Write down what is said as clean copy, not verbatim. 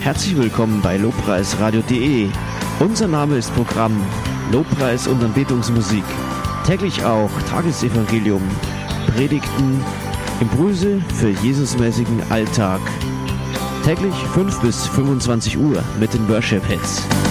Herzlich willkommen bei lobpreisradio.de. Unser Name ist Programm Lobpreis und Anbetungsmusik. Täglich auch Tagesevangelium, Predigten, Impulse für Jesusmäßigen Alltag. Täglich 5 bis 25 Uhr mit den Worship Hits.